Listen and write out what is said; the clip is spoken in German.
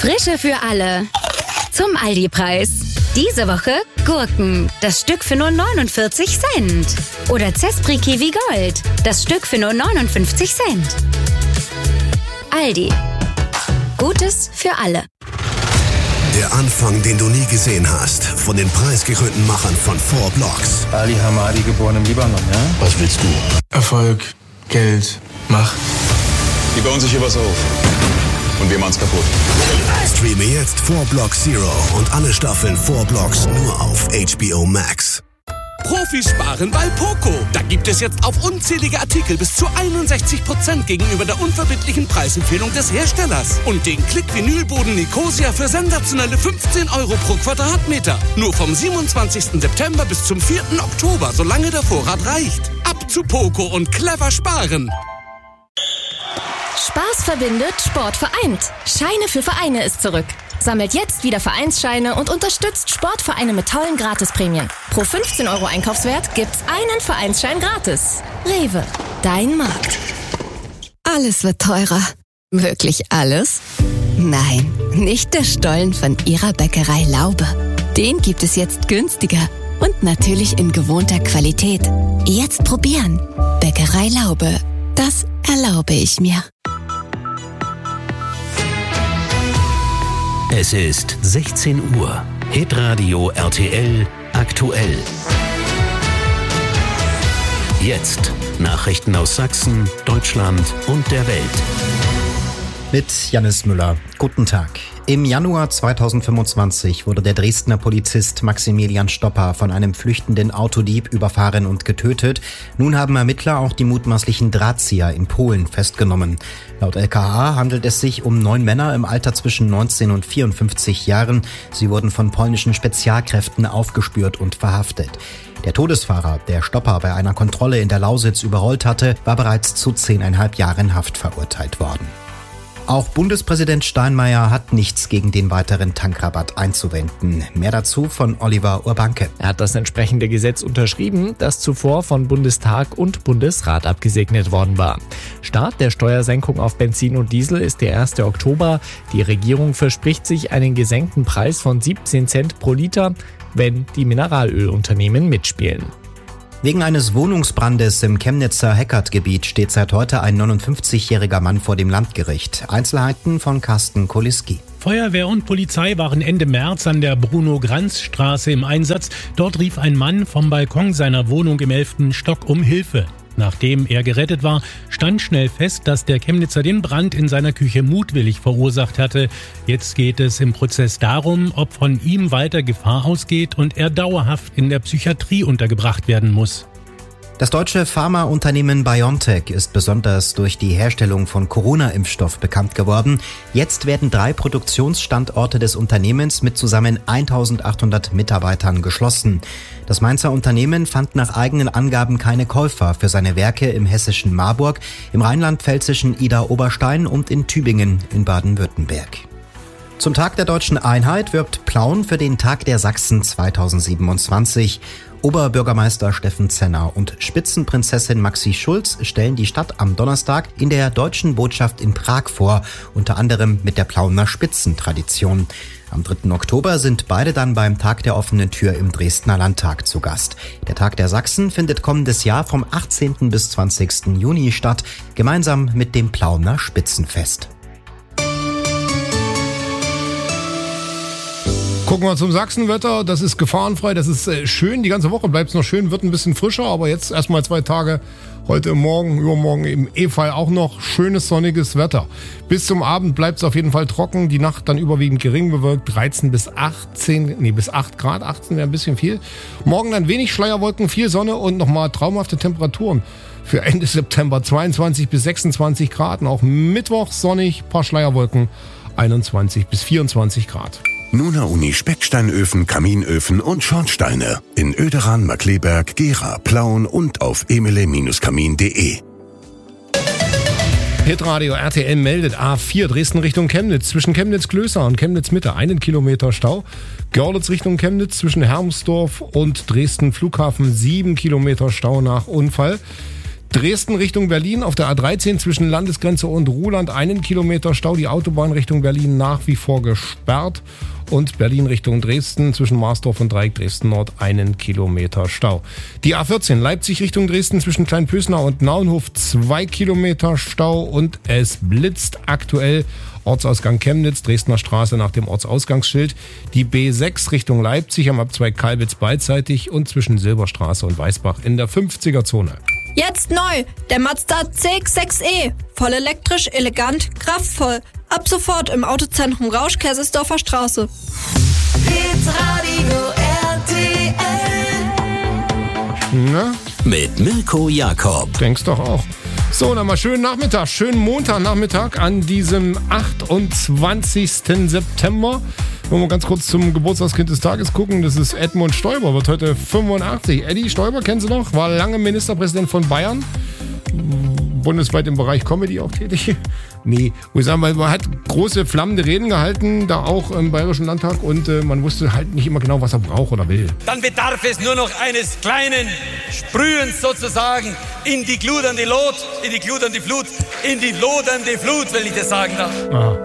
Frische für alle. Zum Aldi-Preis. Diese Woche Gurken, das Stück für nur 49 Cent. Oder Zespri Kiwi Gold, das Stück für nur 59 Cent. Aldi. Gutes für alle. Der Anfang, den du nie gesehen hast. Von den preisgekrönten Machern von 4 Blocks. Ali Hamadi, geboren im Libanon, ja? Was willst du? Erfolg, Geld, Macht. Die bauen sich hier was auf. Und wir machen's kaputt. Streame jetzt 4 Blocks Zero und alle Staffeln 4 Blocks nur auf HBO Max. Profis sparen bei Poco. Da gibt es jetzt auf unzählige Artikel bis zu 61% gegenüber der unverbindlichen Preisempfehlung des Herstellers. Und den Klick-Vinylboden Nicosia für sensationelle 15 € pro Quadratmeter. Nur vom 27. September bis zum 4. Oktober, solange der Vorrat reicht. Ab zu Poco und clever sparen. Spaß verbindet, Sport vereint. Scheine für Vereine ist zurück. Sammelt jetzt wieder Vereinsscheine und unterstützt Sportvereine mit tollen Gratisprämien. Pro 15 € Einkaufswert gibt's einen Vereinsschein gratis. Rewe, dein Markt. Alles wird teurer. Wirklich alles? Nein, nicht der Stollen von Ihrer Bäckerei Laube. Den gibt es jetzt günstiger und natürlich in gewohnter Qualität. Jetzt probieren. Bäckerei Laube. Das erlaube ich mir. Es ist 16 Uhr. Hitradio RTL aktuell. Jetzt Nachrichten aus Sachsen, Deutschland und der Welt. Mit Jannis Müller. Guten Tag. Im Januar 2025 wurde der Dresdner Polizist Maximilian Stopper von einem flüchtenden Autodieb überfahren und getötet. Nun haben Ermittler auch die mutmaßlichen Drahtzieher in Polen festgenommen. Laut LKA handelt es sich um 9 Männer im Alter zwischen 19 und 54 Jahren. Sie wurden von polnischen Spezialkräften aufgespürt und verhaftet. Der Todesfahrer, der Stopper bei einer Kontrolle in der Lausitz überrollt hatte, war bereits zu 10,5 Jahren Haft verurteilt worden. Auch Bundespräsident Steinmeier hat nichts gegen den weiteren Tankrabatt einzuwenden. Mehr dazu von Oliver Urbanke. Er hat das entsprechende Gesetz unterschrieben, das zuvor von Bundestag und Bundesrat abgesegnet worden war. Start der Steuersenkung auf Benzin und Diesel ist der 1. Oktober. Die Regierung verspricht sich einen gesenkten Preis von 17 Cent pro Liter, wenn die Mineralölunternehmen mitspielen. Wegen eines Wohnungsbrandes im Chemnitzer Heckert-Gebiet steht seit heute ein 59-jähriger Mann vor dem Landgericht. Einzelheiten von Carsten Koliski. Feuerwehr und Polizei waren Ende März an der Bruno-Granz-Straße im Einsatz. Dort rief ein Mann vom Balkon seiner Wohnung im 11. Stock um Hilfe. Nachdem er gerettet war, stand schnell fest, dass der Chemnitzer den Brand in seiner Küche mutwillig verursacht hatte. Jetzt geht es im Prozess darum, ob von ihm weiter Gefahr ausgeht und er dauerhaft in der Psychiatrie untergebracht werden muss. Das deutsche Pharmaunternehmen BioNTech ist besonders durch die Herstellung von Corona-Impfstoff bekannt geworden. Jetzt werden 3 Produktionsstandorte des Unternehmens mit zusammen 1.800 Mitarbeitern geschlossen. Das Mainzer Unternehmen fand nach eigenen Angaben keine Käufer für seine Werke im hessischen Marburg, im rheinland-pfälzischen Idar-Oberstein und in Tübingen in Baden-Württemberg. Zum Tag der Deutschen Einheit wirbt Plauen für den Tag der Sachsen 2027. Oberbürgermeister Steffen Zenner und Spitzenprinzessin Maxi Schulz stellen die Stadt am Donnerstag in der Deutschen Botschaft in Prag vor, unter anderem mit der Plauener Spitzentradition. Am 3. Oktober sind beide dann beim Tag der offenen Tür im Dresdner Landtag zu Gast. Der Tag der Sachsen findet kommendes Jahr vom 18. bis 20. Juni statt, gemeinsam mit dem Plauener Spitzenfest. Gucken wir zum Sachsenwetter, das ist gefahrenfrei, das ist schön, die ganze Woche bleibt es noch schön, wird ein bisschen frischer, aber jetzt erstmal 2 Tage, heute Morgen, übermorgen im E-Fall auch noch schönes sonniges Wetter. Bis zum Abend bleibt es auf jeden Fall trocken, die Nacht dann überwiegend gering bewölkt, 13 bis 8 Grad, 18 wäre ein bisschen viel. Morgen dann wenig Schleierwolken, viel Sonne und nochmal traumhafte Temperaturen. Für Ende September 22 bis 26 Grad und auch Mittwoch sonnig, paar Schleierwolken, 21 bis 24 Grad. Nuna Uni Specksteinöfen, Kaminöfen und Schornsteine. In Oederan, Markleberg, Gera, Plauen und auf emele-kamin.de. Hitradio RTL meldet A4 Dresden Richtung Chemnitz. Zwischen Chemnitz-Klößer und Chemnitz-Mitte 1 Kilometer Stau. Görlitz Richtung Chemnitz zwischen Hermsdorf und Dresden Flughafen 7 Kilometer Stau nach Unfall. Dresden Richtung Berlin auf der A13 zwischen Landesgrenze und Ruhland 1 Kilometer Stau. Die Autobahn Richtung Berlin nach wie vor gesperrt. Und Berlin Richtung Dresden zwischen Marsdorf und Dreieck Dresden Nord 1 Kilometer Stau. Die A14 Leipzig Richtung Dresden zwischen Kleinpösnau und Naunhof 2 Kilometer Stau. Und es blitzt aktuell Ortsausgang Chemnitz, Dresdner Straße nach dem Ortsausgangsschild. Die B6 Richtung Leipzig am Abzweig Kalbitz beidseitig und zwischen Silberstraße und Weißbach in der 50er-Zone. Jetzt neu, der Mazda CX-6e. Voll elektrisch, elegant, kraftvoll. Ab sofort im Autozentrum Rausch, Kaisersdorfer Straße. Hitradio RTL. Na? Mit Mirko Jakob. Denkst doch auch. So, dann mal schönen Nachmittag, schönen Montagnachmittag an diesem 28. September. Wollen wir ganz kurz zum Geburtstagskind des Tages gucken. Das ist Edmund Stoiber, wird heute 85. Eddie Stoiber, kennen Sie noch? War lange Ministerpräsident von Bayern. Bundesweit im Bereich Comedy auch tätig. Nee, muss ich sagen, weil man hat große flammende Reden gehalten, da auch im Bayerischen Landtag und man wusste halt nicht immer genau, was er braucht oder will. Dann bedarf es nur noch eines kleinen Sprühens sozusagen in die gludernde Lot, in die gludernde Flut, in die lodernde Flut, wenn ich das sagen darf. Aha.